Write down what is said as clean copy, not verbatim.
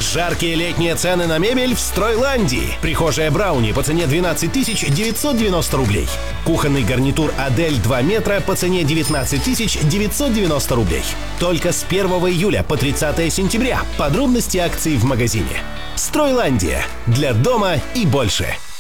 Жаркие летние цены на мебель в Стройландии. Прихожая Брауни по цене 12 990 рублей. Кухонный гарнитур Адель 2 метра по цене 19 990 рублей. Только с 1 июля по 30 сентября. Подробности акций в магазине. Стройландия. Для дома и больше.